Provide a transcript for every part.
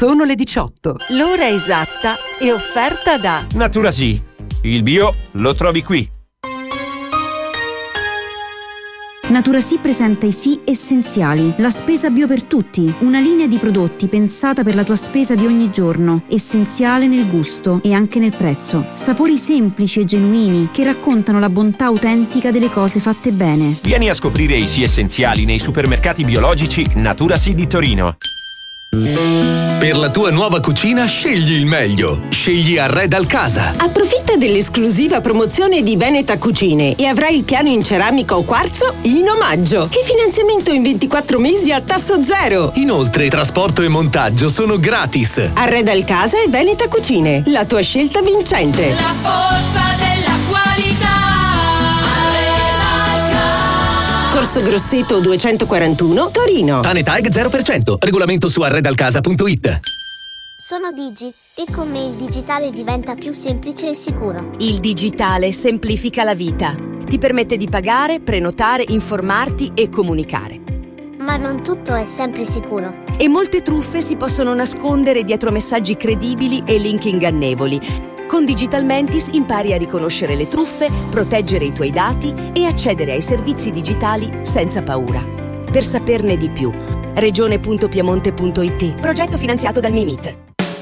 Sono le 18. L'ora esatta è offerta da Natura Sì. Il bio lo trovi qui. Natura Sì presenta i Sì essenziali, la spesa bio per tutti, una linea di prodotti pensata per la tua spesa di ogni giorno, essenziale nel gusto e anche nel prezzo. Sapori semplici e genuini che raccontano la bontà autentica delle cose fatte bene. Vieni a scoprire i Sì essenziali nei supermercati biologici Natura Sì di Torino. Per la tua nuova cucina scegli il meglio. Scegli Arreda Casa. Approfitta dell'esclusiva promozione di Veneta Cucine e avrai il piano in ceramica o quarzo in omaggio. E finanziamento in 24 mesi a tasso zero. Inoltre, trasporto e montaggio sono gratis. Arreda Casa e Veneta Cucine, la tua scelta vincente. La forza della qualità. Corso Grosseto 241, Torino. TANETAG 0%. Regolamento su arredalcasa.it. Sono Digi e con me il digitale diventa più semplice e sicuro. Il digitale semplifica la vita. Ti permette di pagare, prenotare, informarti e comunicare. Ma non tutto è sempre sicuro. E molte truffe si possono nascondere dietro messaggi credibili e link ingannevoli. Con Digital Mentis impari a riconoscere le truffe, proteggere i tuoi dati e accedere ai servizi digitali senza paura. Per saperne di più, regione.piemonte.it. Progetto finanziato dal MIMIT.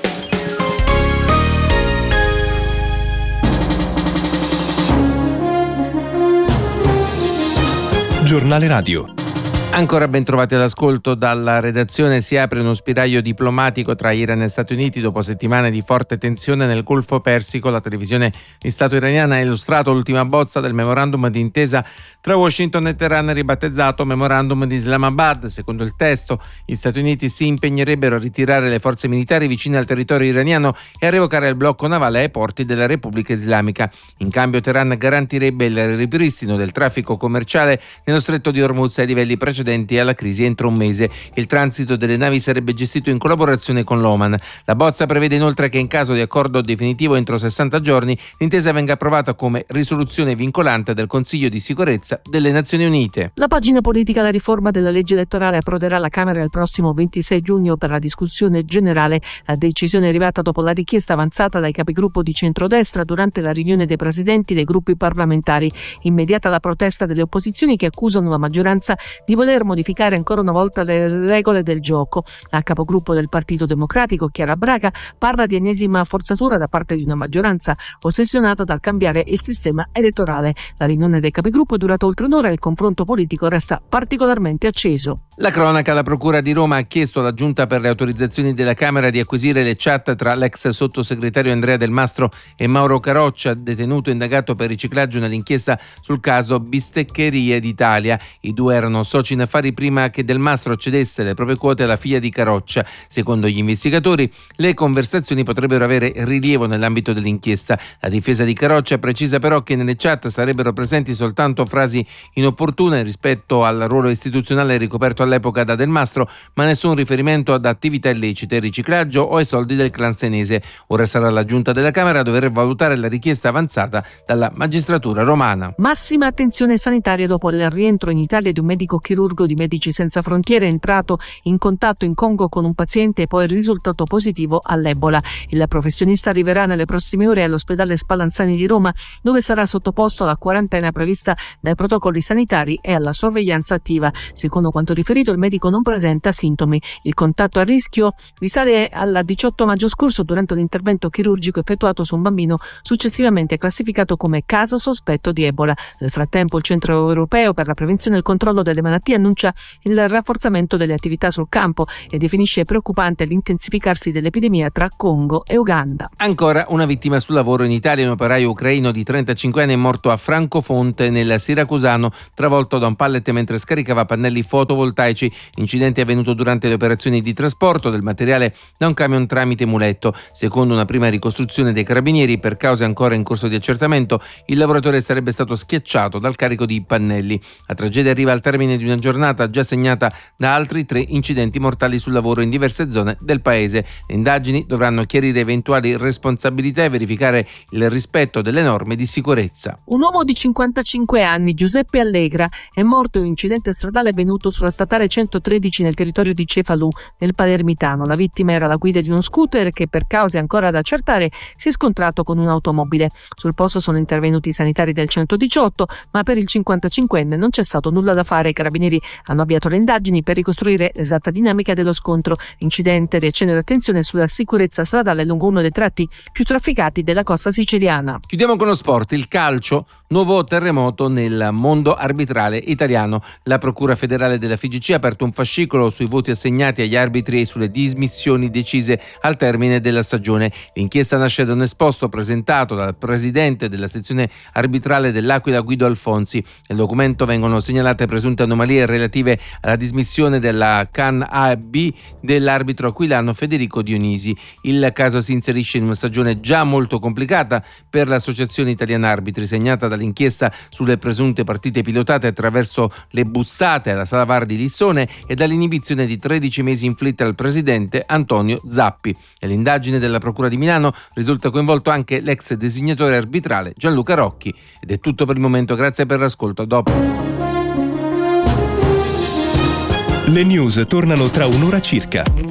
Giornale Radio. Ancora ben trovati all'ascolto dalla redazione. Si apre uno spiraglio diplomatico tra Iran e Stati Uniti dopo settimane di forte tensione nel Golfo Persico. La televisione di Stato iraniana ha illustrato l'ultima bozza del memorandum di intesa tra Washington e Teheran, ribattezzato Memorandum di Islamabad. Secondo il testo, gli Stati Uniti si impegnerebbero a ritirare le forze militari vicine al territorio iraniano e a revocare il blocco navale ai porti della Repubblica Islamica. In cambio, Teheran garantirebbe il ripristino del traffico commerciale nello stretto di Hormuz ai livelli precedenti alla crisi entro un mese. Il transito delle navi sarebbe gestito in collaborazione con l'Oman. La bozza prevede inoltre che in caso di accordo definitivo entro 60 giorni l'intesa venga approvata come risoluzione vincolante del Consiglio di sicurezza delle Nazioni Unite. La pagina politica. La riforma della legge elettorale approderà alla Camera il prossimo 26 giugno per la discussione generale. La decisione è arrivata dopo la richiesta avanzata dai capigruppo di centrodestra durante la riunione dei presidenti dei gruppi parlamentari. Immediata la protesta delle opposizioni che accusano la maggioranza di voler modificare ancora una volta le regole del gioco. La capogruppo del Partito Democratico, Chiara Braga, parla di ennesima forzatura da parte di una maggioranza ossessionata dal cambiare il sistema elettorale. La riunione dei capigruppo è durata oltre un'ora e il confronto politico resta particolarmente acceso. La cronaca. La Procura di Roma ha chiesto alla Giunta per le autorizzazioni della Camera di acquisire le chat tra l'ex sottosegretario Andrea Del Mastro e Mauro Caroccia, detenuto indagato per riciclaggio nell'inchiesta sul caso Bisteccherie d'Italia. I due erano soci in affari prima che Del Mastro cedesse le proprie quote alla figlia di Caroccia. Secondo gli investigatori, le conversazioni potrebbero avere rilievo nell'ambito dell'inchiesta. La difesa di Caroccia precisa però che nelle chat sarebbero presenti soltanto frasi inopportune rispetto al ruolo istituzionale ricoperto all'epoca da Del Mastro, ma nessun riferimento ad attività illecite, riciclaggio o ai soldi del clan senese. Ora sarà la Giunta della Camera a dover valutare la richiesta avanzata dalla magistratura romana. Massima attenzione sanitaria dopo il rientro in Italia di un medico chirurgo di Medici Senza Frontiere entrato in contatto in Congo con un paziente e poi risultato positivo all'Ebola. Il professionista arriverà nelle prossime ore all'ospedale Spallanzani di Roma, dove sarà sottoposto alla quarantena prevista dai protocolli sanitari e alla sorveglianza attiva. Secondo quanto riferito, il medico non presenta sintomi. Il contatto a rischio risale al 18 maggio scorso durante l'intervento chirurgico effettuato su un bambino, successivamente classificato come caso sospetto di Ebola. Nel frattempo il Centro Europeo per la Prevenzione e il Controllo delle Malattie annuncia il rafforzamento delle attività sul campo e definisce preoccupante l'intensificarsi dell'epidemia tra Congo e Uganda. Ancora una vittima sul lavoro in Italia. Un operaio ucraino di 35 anni è morto a Francofonte nel Siracusano, travolto da un pallet mentre scaricava pannelli fotovoltaici. L'incidente è avvenuto durante le operazioni di trasporto del materiale da un camion tramite muletto. Secondo una prima ricostruzione dei carabinieri, per cause ancora in corso di accertamento, il lavoratore sarebbe stato schiacciato dal carico di pannelli. La tragedia arriva al termine di una giornata già segnata da altri 3 incidenti mortali sul lavoro in diverse zone del paese. Le indagini dovranno chiarire eventuali responsabilità e verificare il rispetto delle norme di sicurezza. Un uomo di 55 anni, Giuseppe Allegra, è morto in un incidente stradale avvenuto sulla statale 113 nel territorio di Cefalù, nel Palermitano. La vittima era alla guida di uno scooter che, per cause ancora da accertare, si è scontrato con un'automobile. Sul posto sono intervenuti i sanitari del 118, ma per il 55enne non c'è stato nulla da fare. I carabinieri hanno avviato le indagini per ricostruire l'esatta dinamica dello scontro. L'incidente riaccende l'attenzione sulla sicurezza stradale lungo uno dei tratti più trafficati della costa siciliana. Chiudiamo con lo sport, il calcio, nuovo terremoto nel mondo arbitrale italiano. La Procura federale della FIGC ha aperto un fascicolo sui voti assegnati agli arbitri e sulle dismissioni decise al termine della stagione. L'inchiesta nasce da un esposto presentato dal presidente della sezione arbitrale dell'Aquila, Guido Alfonsi. Nel documento vengono segnalate presunte anomalie relative alla dismissione della CAN A e B dell'arbitro aquilano Federico Dionisi. Il caso si inserisce in una stagione già molto complicata per l'Associazione Italiana Arbitri, segnata dall'inchiesta sulle presunte partite pilotate attraverso le bussate alla Sala VAR di Lissone e dall'inibizione di 13 mesi inflitte al presidente Antonio Zappi. Nell'indagine della Procura di Milano risulta coinvolto anche l'ex designatore arbitrale Gianluca Rocchi. Ed è tutto per il momento, grazie per l'ascolto, a dopo. Le news tornano tra un'ora circa.